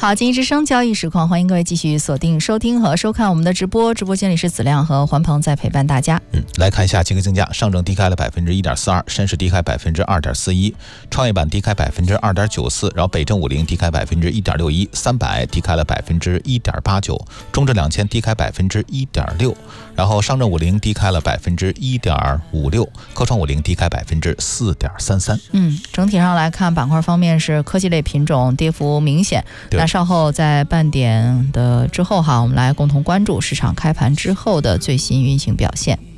好，经济之声交易实况，欢迎各位继续锁定收听和收看我们的直播。直播间里是子亮和环鹏在陪伴大家。 来看一下今日竞价，上证低开了 1.42%， 深市低开 2.41%， 创业板低开 2.94%， 然后北证50低开 1.61%， 300低开了 1.89%， 中证2000低开 1.6%， 然后上证50低开了 1.56%， 科创50低开 4.33%。 整体上来看，板块方面是科技类品种跌幅明显。那稍后在半点的之后我们来共同关注市场开盘之后的最新运行表现。